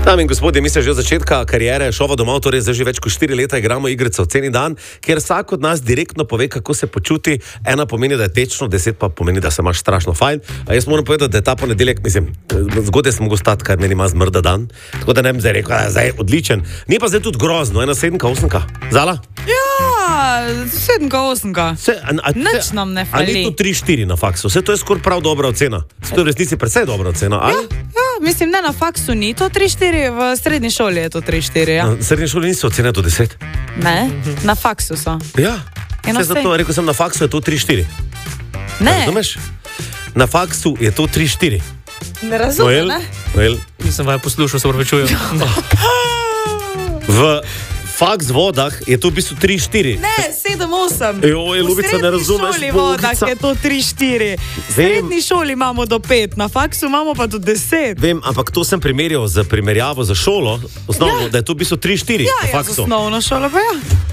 Dame in gospodje, mi se že od začetka kariere šova domov, torej zdaj že več kot 4 leta igramo igrico Ceni dan, kjer vsak od nas direktno pove, kako se počuti. Ena pomeni, da je tečno, 10 pa pomeni, da se imaš strašno fajn. A jaz moram povedati, da je ta ponedeljek, zgodaj sem mogel stati, ker meni ima zmrda dan. Tako da ne bi zdaj rekel, da je zdaj odličen. Ni pa zdaj tudi grozno, 1,7, 8. Zala? Ja, 7, 8. Nič nam ne fali. Ali je to 3-4 na faksu? Vse to je skoraj prav dobra ocena. Vse to je v resnici precej dobra ocena, ali? Ja, mislim, ne na faksu ni to 3-4, v srednji šoli je to 3-4, ja. Na srednji šoli niso ocene to 10? Ne, na faksu so. Ja, zato rekel sem, na faksu je to 3-4. Ne. Razumeš? Na faksu je to 3-4. Ne razumem, ne? Noel? Nisem vaj poslušal, se pravičujem. V faks vodah je to v bistvu 3-4. Ne, 7-8. Joj, Ljubica, ne razumeš. V srednji šoli vodah je to 3-4. V srednji šoli imamo do 5, na faksu imamo pa do 10. Vem, ampak to sem primerjal z primerjavo za šolo, osnovno, da je to v bistvu 3-4 ja, na faksu. Ja, osnovno šolo pa ja.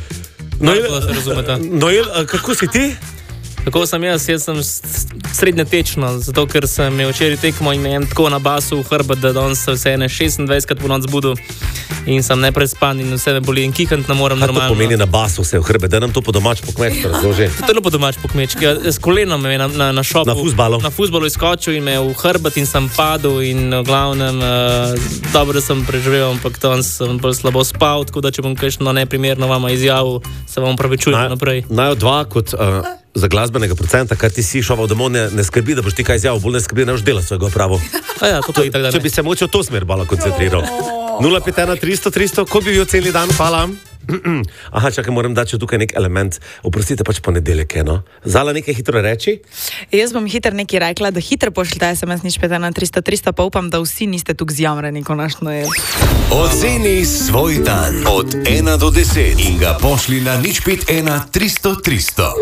Noel, kako si ti? Tako sem jaz sem srednje tečno, zato ker sem imel včeraj tekmo in imam tako na basu v hrbet, da danes se vse 26krat po noč zbudu in sem neprespan in vse me boli in kihant ne morem normalno. Kaj to pomeni na basu vse v hrbet? Da nam to po domač po kmečki razloži. To je po domač po kmečki. S kolenom me na šopu. Na fuzbalu izskočil in me v hrbet in sem padel in v glavnem dobro sem preživel, ampak danes sem bolj slabo spal, tako da če bom kakšno neprimerno vama izjavil, se vam opravičujem naprej. Naj od dva kot za glasbenega procenta, kar ti si šoval domov, ne skrbi, da boš ti kaj izjavil, bolj ne skrbi, da ne boš delal svojega pravo. Ja, to je tako, da če bi se moče v to smer malo koncentriral. 051 300 300, ko bi bil celi dan, hvala. Aha, čakaj, moram dati tukaj nek element. Oprostite, pač ponedeljek je, no. Zala nekaj hitro reči? Jaz bom hitro nekaj rekla, da hitro pošljite SMS 051 300 300, pa upam, da vsi niste tukaj zjamreni, ko naš Noel. Oceni svoj dan od 1 do 10 in ga pošli na 051 300 300.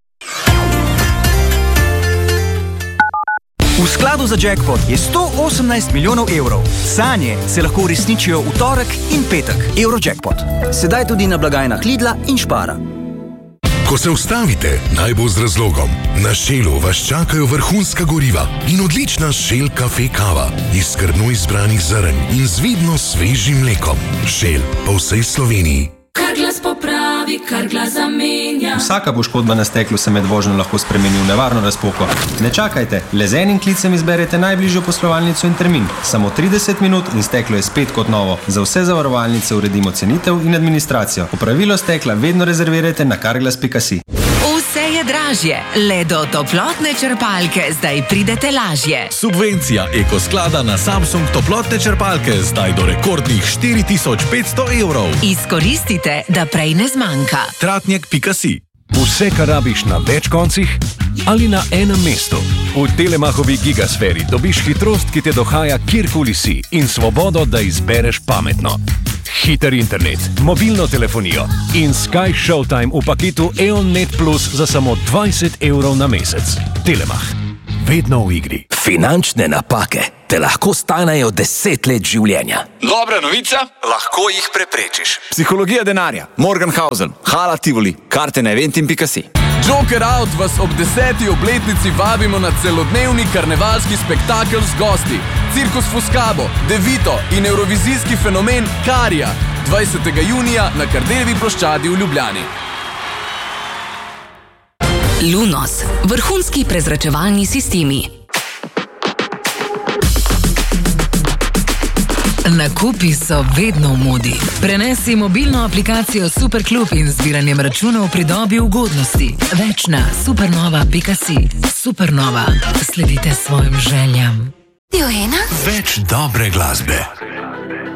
V skladu za jackpot je 118 milijonov evrov. Sanje se lahko uresničijo v torek in petek. Eurojackpot. Sedaj tudi na blagajnah Lidla in Spara. Ko se ustavite, naj bo z razlogom. Na Shellu vas čakajo vrhunska goriva in odlična Shell kafe kava iz skrbno izbranih zrn in z vidno svežim mlekom. Shell po vsej Sloveniji. Kar glas popravi, kar glas zamenja. Vsaka poškodba na steklu se med vožnjo lahko spremeni v nevarno razpoko. Ne čakajte, le z enim klicem izberete najbližjo poslovalnico in termin. Samo 30 minut in steklo je spet kot novo. Za vse zavarovalnice uredimo cenitev in administracijo. Opravilo stekla vedno rezervirajte na carglass.si. Vse je dražje, le do toplotne črpalke zdaj pridete lažje. Subvencija Ekosklada na Samsung toplotne črpalke zdaj do rekordnih 4500 evrov. Izkoristite, da prej ne zmanjka. Tratnjak.si. Vse, kar rabiš na več koncih ali na enem mestu. V Telemachovi gigasferi dobiš hitrost, ki te dohaja kjerkoli si in svobodo, da izbereš pametno. Hiter internet, mobilno telefonijo in Sky Showtime v paketu EON Net Plus za samo 20 evrov na mesec. Telemach. Vedno v igri. Finančne napake te lahko stanejo 10 let življenja. Dobra novica? Lahko jih preprečiš. Psihologija denarja. Morgenhausen, Hala Tivoli, karte na eventim.si. Joker Out vas ob 10. obletnici vabimo na celodnevni karnevalski spektakel z gosti. Cirkus Fuscabo, Devito in evrovizijski fenomen Karija. 20. junija na Kardeljevi ploščadi v Ljubljani. Lunos, vrhunski prezračevalni sistemi. Nakupi so vedno v modi. Prenesi mobilno aplikacijo Superklub in z zbiranjem računov pridobi ugodnosti. Več na supernova.si. Supernova. Sledite svojim željam. Več dobre glasbe.